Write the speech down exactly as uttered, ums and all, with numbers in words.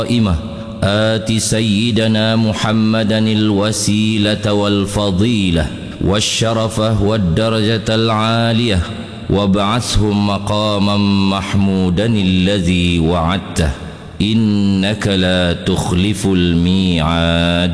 قائمة آت سيدنا محمدا الوسيلة والفضيلة والشرفة والدرجة العالية وابعثه مقاما محمودا الذي وعدته إنك لا تخلف الميعاد.